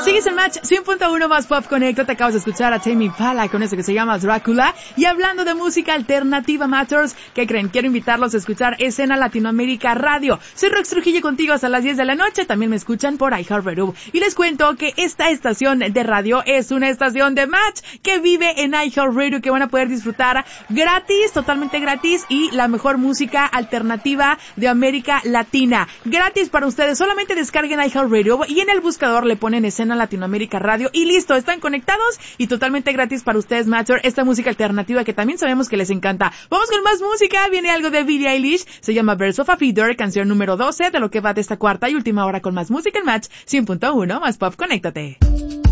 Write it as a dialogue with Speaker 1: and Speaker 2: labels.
Speaker 1: Sigues en Match 100.1 más Pop Connect. Te acabas de escuchar a Tame Impala con eso que se llama Drácula. Y hablando de música alternativa, Matters, ¿qué creen? Quiero invitarlos a escuchar Escena Latinoamérica Radio. Soy Rox Trujillo contigo hasta las 10 de la noche. También me escuchan por iHeartRadio. Y les cuento que esta estación de radio es una estación de Match que vive en iHeartRadio, que van a poder disfrutar gratis, totalmente gratis, y la mejor música alternativa de América Latina. Gratis para ustedes. Solamente descarguen iHeartRadio y en el buscador le ponen Escena Latinoamérica Radio y listo, están conectados y totalmente gratis para ustedes, Matcher, esta música alternativa que también sabemos que les encanta. Vamos con más música, viene algo de Billie Eilish, se llama Birds of a Feather, canción número 12 de lo que va de esta cuarta y última hora con más música en Match 100.1 más Pop, conéctate.